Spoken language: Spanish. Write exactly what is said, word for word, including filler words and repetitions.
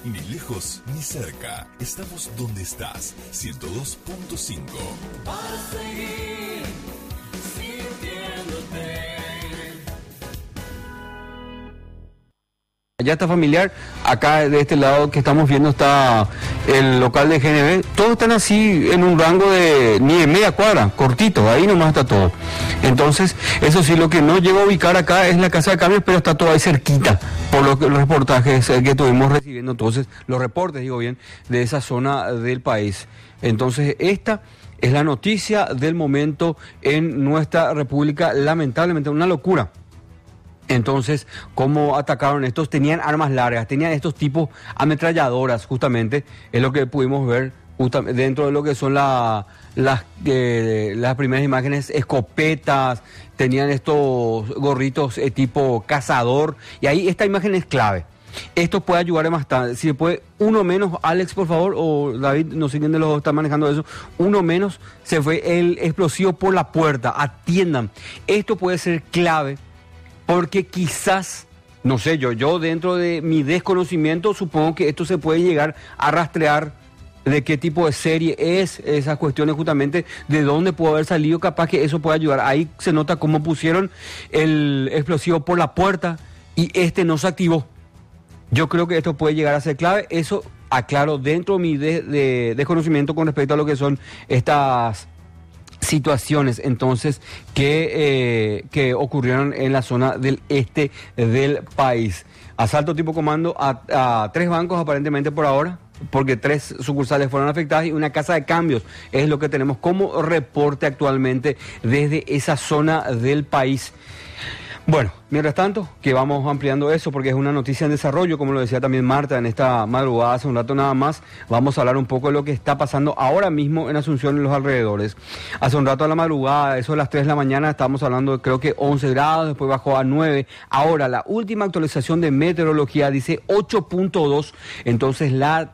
Ni lejos ni cerca. Estamos donde estás. ciento dos punto cinco. Para seguir sintiéndote. Ya está familiar, acá de este lado que estamos viendo está el local de G N B, todos están así en un rango de ni de media cuadra, cortito, ahí nomás está todo. Entonces, eso sí, lo que no llego a ubicar acá es la casa de cambios, pero está todo ahí cerquita, por lo que, los reportajes que estuvimos recibiendo, entonces, los reportes, digo bien, de esa zona del país. Entonces, esta es la noticia del momento en nuestra república, lamentablemente, una locura. Entonces, ¿cómo atacaron estos? Tenían armas largas, tenían estos tipos ametralladoras, justamente, es lo que pudimos ver dentro de lo que son la, las, eh, las primeras imágenes, escopetas, tenían estos gorritos eh, tipo cazador, y ahí esta imagen es clave. Esto puede ayudar bastante. Si puede, uno menos, Alex, por favor, o David, no sé quién de los dos está manejando eso, uno menos, se fue el explosivo por la puerta, atiendan. Esto puede ser clave. Porque quizás, no sé, yo, yo dentro de mi desconocimiento supongo que esto se puede llegar a rastrear de qué tipo de serie es, esas cuestiones justamente, de dónde pudo haber salido, capaz que eso puede ayudar. Ahí se nota cómo pusieron el explosivo por la puerta y este no se activó. Yo creo que esto puede llegar a ser clave, eso aclaro dentro de mi de, de desconocimiento con respecto a lo que son estas situaciones entonces que, eh, que ocurrieron en la zona del este del país. Asalto tipo comando a, a tres bancos aparentemente por ahora, porque tres sucursales fueron afectadas y una casa de cambios es lo que tenemos como reporte actualmente desde esa zona del país. Bueno, mientras tanto, que vamos ampliando eso porque es una noticia en desarrollo, como lo decía también Marta en esta madrugada, hace un rato nada más, vamos a hablar un poco de lo que está pasando ahora mismo en Asunción y los alrededores. Hace un rato a la madrugada, eso de las tres de la mañana, estábamos hablando de creo que once grados, después bajó a nueve, ahora la última actualización de meteorología dice ocho punto dos, entonces la